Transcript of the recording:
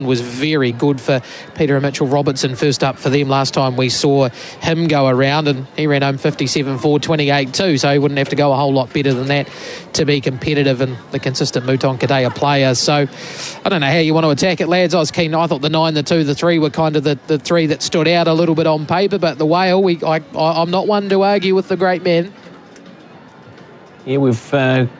was very good for Peter and Mitchell Robertson first up for them last time we saw him go around, and he ran home 57.4, 28.2, so he wouldn't have to go a whole lot better than that to be competitive and the consistent Mouton Kadea player. So I don't know how you want to attack it, lads. I was keen. I thought the 9, the 2, the 3 were kind of the three that stood out a little bit on paper, but the Whale, I'm not one to argue with the great man. Yeah, we've